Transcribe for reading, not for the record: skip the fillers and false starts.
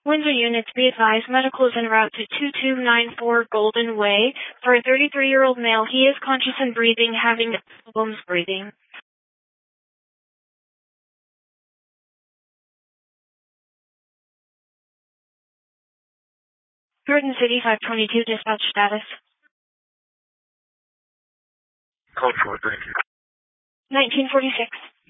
Windsor units, be advised, medical is en route to 2294 Golden Way. For a 33-year-old male, he is conscious and breathing, having problems breathing. Jordan City 522, dispatch status. Code 4, thank you. 1946.